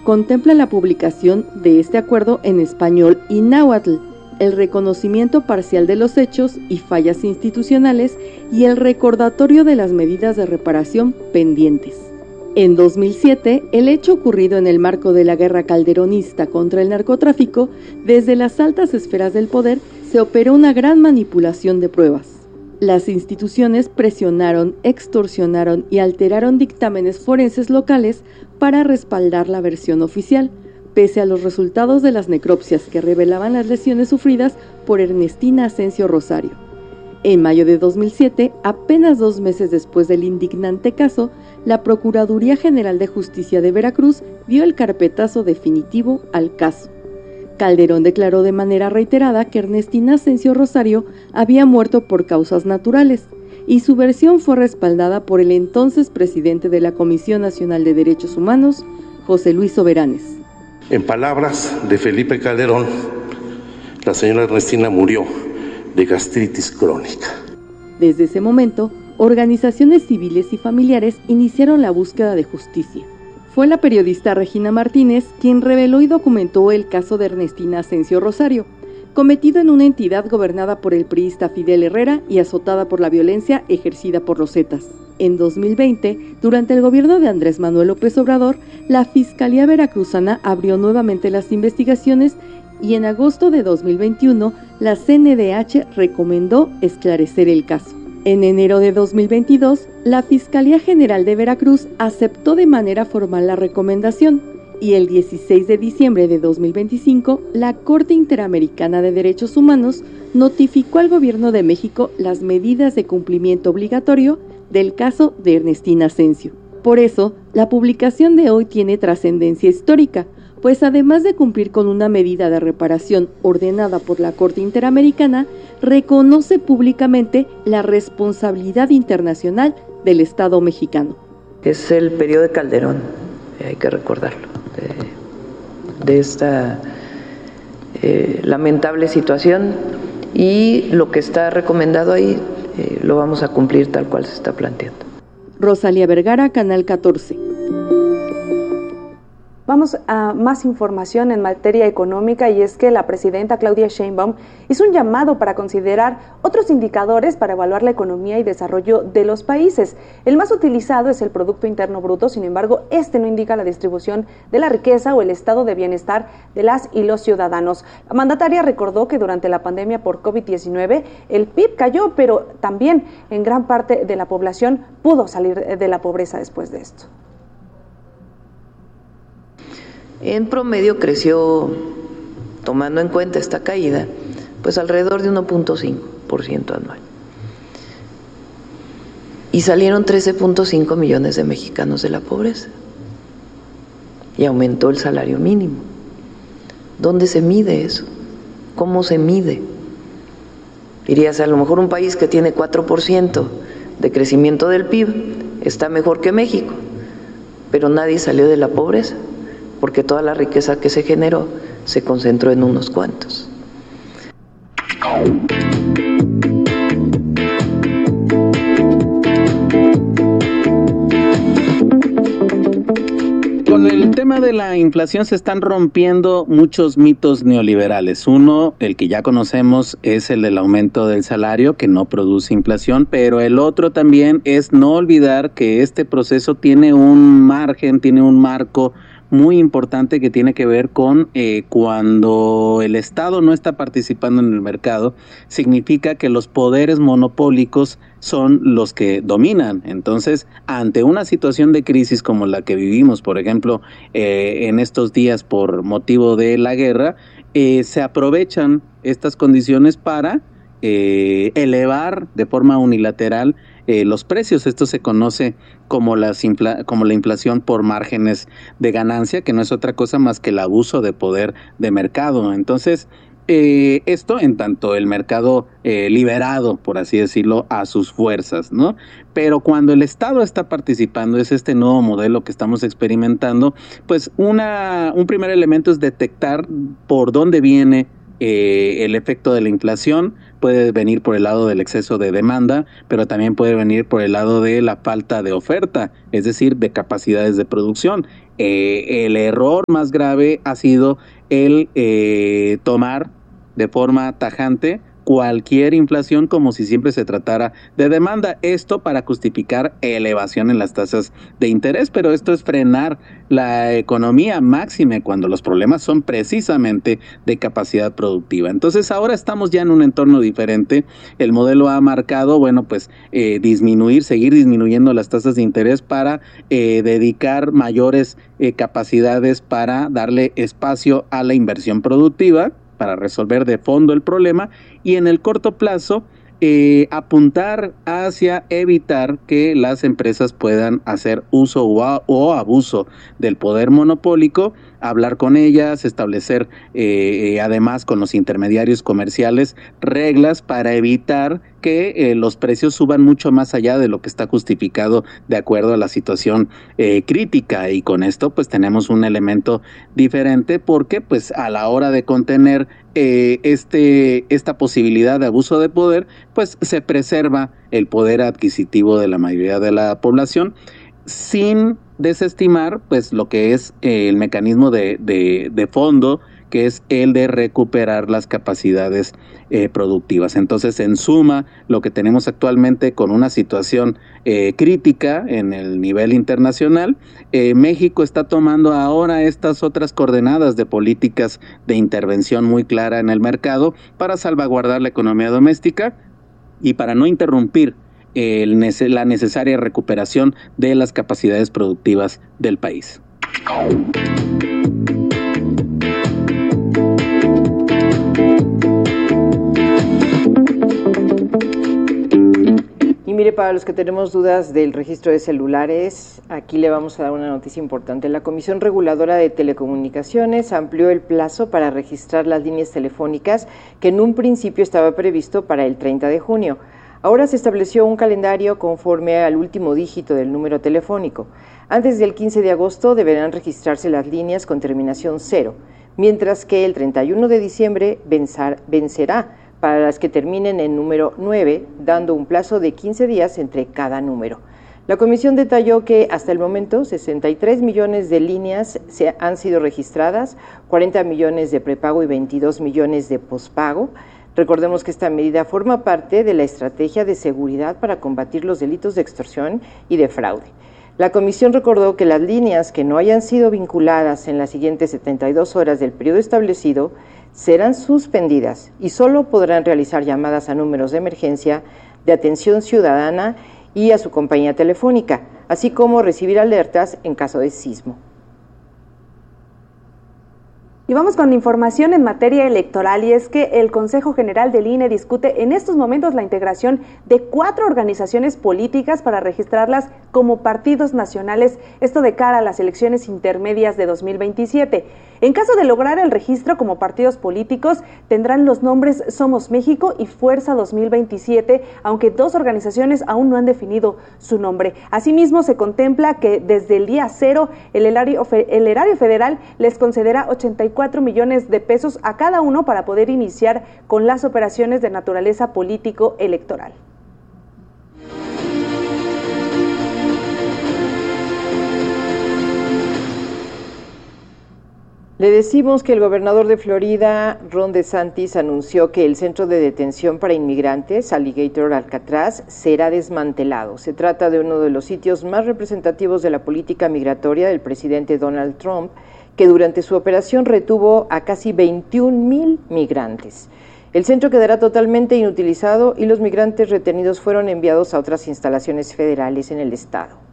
contempla la publicación de este acuerdo en español y náhuatl, el reconocimiento parcial de los hechos y fallas institucionales y el recordatorio de las medidas de reparación pendientes. En 2007, el hecho ocurrido en el marco de la guerra calderonista contra el narcotráfico, desde las altas esferas del poder se operó una gran manipulación de pruebas. Las instituciones presionaron, extorsionaron y alteraron dictámenes forenses locales para respaldar la versión oficial, pese a los resultados de las necropsias que revelaban las lesiones sufridas por Ernestina Asensio Rosario. En mayo de 2007, apenas 2 meses después del indignante caso, la Procuraduría General de Justicia de Veracruz dio el carpetazo definitivo al caso. Calderón declaró de manera reiterada que Ernestina Asensio Rosario había muerto por causas naturales, y su versión fue respaldada por el entonces presidente de la Comisión Nacional de Derechos Humanos, José Luis Soberanes. En palabras de Felipe Calderón, la señora Ernestina murió de gastritis crónica. Desde ese momento, organizaciones civiles y familiares iniciaron la búsqueda de justicia. Fue la periodista Regina Martínez quien reveló y documentó el caso de Ernestina Asensio Rosario, cometido en una entidad gobernada por el priista Fidel Herrera y azotada por la violencia ejercida por los Zetas. En 2020, durante el gobierno de Andrés Manuel López Obrador, la Fiscalía Veracruzana abrió nuevamente las investigaciones y en agosto de 2021, la CNDH recomendó esclarecer el caso. En enero de 2022, la Fiscalía General de Veracruz aceptó de manera formal la recomendación y el 16 de diciembre de 2025, la Corte Interamericana de Derechos Humanos notificó al Gobierno de México las medidas de cumplimiento obligatorio del caso de Ernestina Asensio. Por eso, la publicación de hoy tiene trascendencia histórica, pues además de cumplir con una medida de reparación ordenada por la Corte Interamericana, reconoce públicamente la responsabilidad internacional del Estado mexicano. Es el periodo de Calderón, hay que recordarlo, de esta lamentable situación, y lo que está recomendado ahí lo vamos a cumplir tal cual se está planteando. Rosalía Vergara, Canal 14. Vamos a más información en materia económica, y es que la presidenta Claudia Sheinbaum hizo un llamado para considerar otros indicadores para evaluar la economía y desarrollo de los países. El más utilizado es el Producto Interno Bruto, sin embargo, este no indica la distribución de la riqueza o el estado de bienestar de las y los ciudadanos. La mandataria recordó que durante la pandemia por COVID-19 el PIB cayó, pero también en gran parte de la población pudo salir de la pobreza después de esto. En promedio creció, tomando en cuenta esta caída, pues alrededor de 1.5% anual. Y salieron 13.5 millones de mexicanos de la pobreza. Y aumentó el salario mínimo. ¿Dónde se mide eso? ¿Cómo se mide? Dirías, a lo mejor un país que tiene 4% de crecimiento del PIB está mejor que México, pero nadie salió de la pobreza, porque toda la riqueza que se generó se concentró en unos cuantos. Con el tema de la inflación se están rompiendo muchos mitos neoliberales. Uno, el que ya conocemos, es el del aumento del salario, que no produce inflación, pero el otro también es no olvidar que este proceso tiene un margen, tiene un marco muy importante que tiene que ver con cuando el Estado no está participando en el mercado, significa que los poderes monopólicos son los que dominan. Entonces, ante una situación de crisis como la que vivimos, por ejemplo, en estos días por motivo de la guerra, se aprovechan estas condiciones para elevar de forma unilateral los precios. Esto se conoce como la inflación por márgenes de ganancia, que no es otra cosa más que el abuso de poder de mercado. Entonces, esto en tanto el mercado liberado, por así decirlo, a sus fuerzas, ¿no? Pero cuando el Estado está participando, es este nuevo modelo que estamos experimentando, pues un primer elemento es detectar por dónde viene el efecto de la inflación. Puede venir por el lado del exceso de demanda, pero también puede venir por el lado de la falta de oferta, es decir, de capacidades de producción. El error más grave ha sido el tomar de forma tajante cualquier inflación como si siempre se tratara de demanda. Esto para justificar elevación en las tasas de interés, pero esto es frenar la economía máxime cuando los problemas son precisamente de capacidad productiva. Entonces ahora estamos ya en un entorno diferente. El modelo ha marcado, seguir disminuyendo las tasas de interés para dedicar mayores capacidades para darle espacio a la inversión productiva, para resolver de fondo el problema, y en el corto plazo apuntar hacia evitar que las empresas puedan hacer uso o abuso del poder monopólico, hablar con ellas, establecer además con los intermediarios comerciales reglas para evitar que los precios suban mucho más allá de lo que está justificado de acuerdo a la situación crítica, y con esto pues tenemos un elemento diferente, porque pues a la hora de contener esta posibilidad de abuso de poder, pues se preserva el poder adquisitivo de la mayoría de la población, sin desestimar pues lo que es el mecanismo de fondo, que es el de recuperar las capacidades productivas. Entonces, en suma, lo que tenemos actualmente con una situación crítica en el nivel internacional, México está tomando ahora estas otras coordenadas de políticas de intervención muy clara en el mercado para salvaguardar la economía doméstica y para no interrumpir la necesaria recuperación de las capacidades productivas del país. Y mire, para los que tenemos dudas del registro de celulares, aquí le vamos a dar una noticia importante. La Comisión Reguladora de Telecomunicaciones amplió el plazo para registrar las líneas telefónicas, que en un principio estaba previsto para el 30 de junio. Ahora se estableció un calendario conforme al último dígito del número telefónico. Antes del 15 de agosto deberán registrarse las líneas con terminación 0, mientras que el 31 de diciembre vencerá para las que terminen en número 9, dando un plazo de 15 días entre cada número. La comisión detalló que hasta el momento 63 millones de líneas han sido registradas, 40 millones de prepago y 22 millones de pospago. Recordemos que esta medida forma parte de la estrategia de seguridad para combatir los delitos de extorsión y de fraude. La comisión recordó que las líneas que no hayan sido vinculadas en las siguientes 72 horas del periodo establecido serán suspendidas y solo podrán realizar llamadas a números de emergencia, de atención ciudadana y a su compañía telefónica, así como recibir alertas en caso de sismo. Y vamos con información en materia electoral, y es que el Consejo General del INE discute en estos momentos la integración de 4 organizaciones políticas para registrarlas como partidos nacionales, esto de cara a las elecciones intermedias de 2027. En caso de lograr el registro como partidos políticos, tendrán los nombres Somos México y Fuerza 2027, aunque 2 organizaciones aún no han definido su nombre. Asimismo, se contempla que desde el día 0 el erario federal les concederá 84 millones de pesos a cada uno para poder iniciar con las operaciones de naturaleza político-electoral. Le decimos que el gobernador de Florida, Ron DeSantis, anunció que el centro de detención para inmigrantes, Alligator Alcatraz, será desmantelado. Se trata de uno de los sitios más representativos de la política migratoria del presidente Donald Trump, que durante su operación retuvo a casi 21,000 migrantes. El centro quedará totalmente inutilizado y los migrantes retenidos fueron enviados a otras instalaciones federales en el estado.